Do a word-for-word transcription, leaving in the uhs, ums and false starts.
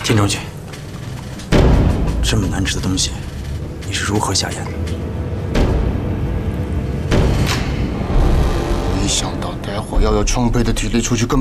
进中去。这么难吃的东西，你是如何下咽的？ 没想到待会要有充沛的体力出去跟